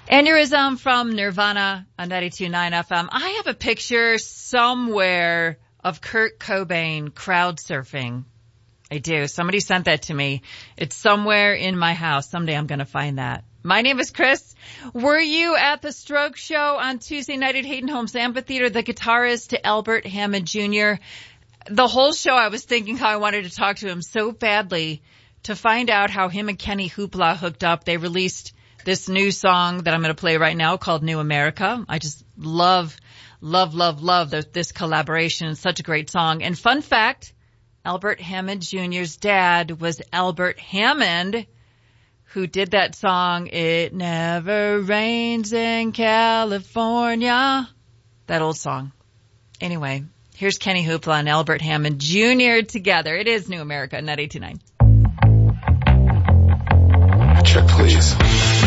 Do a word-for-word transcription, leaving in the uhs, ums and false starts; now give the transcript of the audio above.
Aneurysm from Nirvana on ninety-two point nine F M. I have a picture somewhere of Kurt Cobain crowd surfing. I do. Somebody sent that to me. It's somewhere in my house. Someday I'm going to find that. My name is Chris. Were you at the Stroke Show on Tuesday night at Hayden Homes Amphitheater? The guitarist to Albert Hammond Junior The whole show I was thinking how I wanted to talk to him so badly to find out how him and Kenny Hoopla hooked up. They released this new song that I'm going to play right now called New America. I just love, love, love, love this, this collaboration. It's such a great song. And fun fact, Albert Hammond Junior's dad was Albert Hammond, who did that song, It Never Rains in California. That old song. Anyway, here's Kenny Hoopla and Albert Hammond Junior together. It is New America, ninety-two point nine. Check, please.